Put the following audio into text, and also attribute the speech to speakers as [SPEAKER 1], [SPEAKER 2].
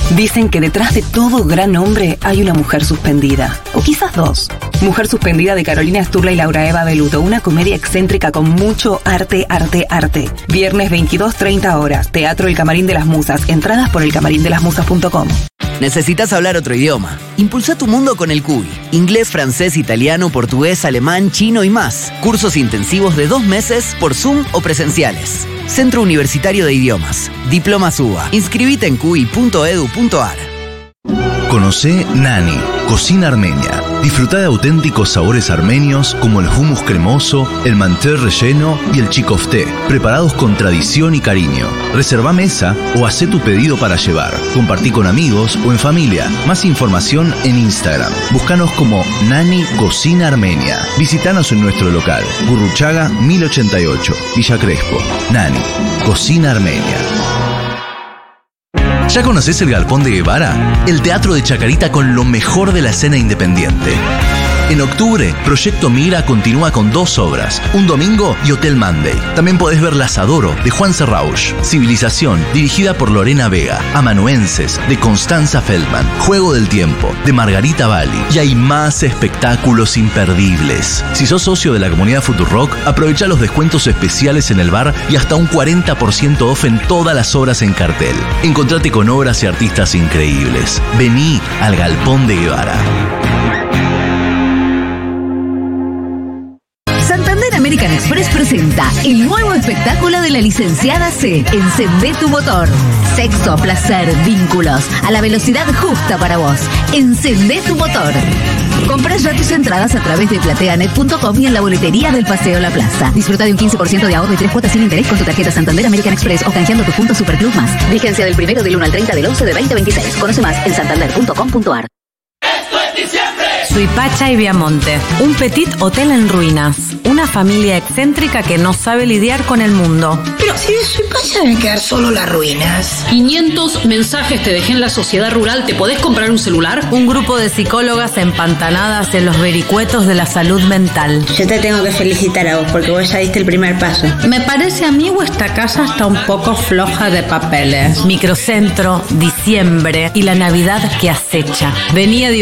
[SPEAKER 1] Dicen que detrás de todo gran hombre hay una mujer suspendida. O quizás dos. Mujer suspendida de Carolina Sturla y Laura Eva Beluto. Una comedia excéntrica con mucho arte. Viernes 22:30 horas. Teatro El Camarín de las Musas. Entradas por elcamarindelasmusas.com.
[SPEAKER 2] ¿Necesitas hablar otro idioma? Impulsa tu mundo con el CUI. Inglés, francés, italiano, portugués, alemán, chino y más. Cursos intensivos de 2 meses por Zoom o presenciales. Centro Universitario de Idiomas. Diplomas UBA. Inscribite en cui.edu.ar.
[SPEAKER 3] Conocé Nani, cocina armenia. Disfruta de auténticos sabores armenios como el hummus cremoso, el manté relleno y el chikofté, preparados con tradición y cariño. Reserva mesa o hacé tu pedido para llevar. Compartí con amigos o en familia. Más información en Instagram. Búscanos como Nani Cocina Armenia. Visítanos en nuestro local, Gurruchaga 1088, Villa Crespo. Nani, Cocina Armenia. ¿Ya conoces el Galpón de Guevara? El teatro de Chacarita con lo mejor de la escena independiente. En octubre, Proyecto Mira continúa con 2 obras, Un Domingo y Hotel Monday. También podés ver Lazadoro, de Juan Serrausch, Civilización, dirigida por Lorena Vega, Amanuenses, de Constanza Feldman, Juego del Tiempo, de Margarita Bali. Y hay más espectáculos imperdibles. Si sos socio de la comunidad Futurock, aprovecha los descuentos especiales en el bar y hasta un 40% off en todas las obras en cartel. Encontrate con obras y artistas increíbles. Vení al Galpón de Guevara.
[SPEAKER 4] Santander American Express presenta el nuevo espectáculo de la licenciada C. Encendé tu motor. Sexo, placer, vínculos, a la velocidad justa para vos. Encendé tu motor. Comprá ya tus entradas a través de plateanet.com y en la boletería del Paseo La Plaza. Disfruta de un 15% de ahorro y 3 cuotas sin interés con tu tarjeta Santander American Express o canjeando tus puntos Superclub Más. Vigencia del 1 del 1 al 30 del 11 de 2026. Conoce más en santander.com.ar.
[SPEAKER 5] Suipacha y Viamonte, un petit hotel en ruinas. Una familia excéntrica que no sabe lidiar con el mundo.
[SPEAKER 6] Pero si de Suipacha deben quedar solo las ruinas.
[SPEAKER 7] 500 mensajes te dejé en la sociedad rural. ¿Te podés comprar un celular?
[SPEAKER 5] Un grupo de psicólogas empantanadas en los vericuetos de la salud mental.
[SPEAKER 8] Yo te tengo que felicitar a vos porque vos ya diste el primer paso.
[SPEAKER 9] Me parece a mí o esta casa está un poco floja de papeles.
[SPEAKER 5] Microcentro, diciembre y la Navidad que acecha. Venía